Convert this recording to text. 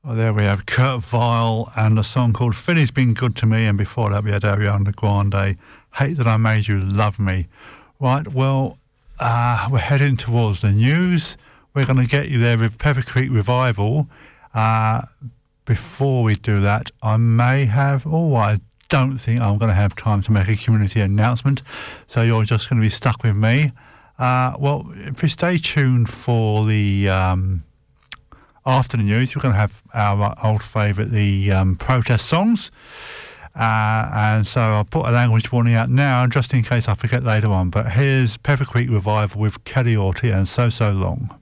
Well, there we have Kurt Vile and a song called Philly's Been Good to Me, and before that we had Ariana Grande, Hate That I Made You Love Me. Right, well, we're heading towards the news. We're going to get you there with Pepper Creek Revival. Before we do that, I don't think I'm going to have time to make a community announcement, so you're just going to be stuck with me. Well, if you stay tuned for the after the news, we're going to have our old favourite, the protest songs. And so I'll put a language warning out now, just in case I forget later on. But here's Pepper Creek Revival with Kelly Orty and So So Long.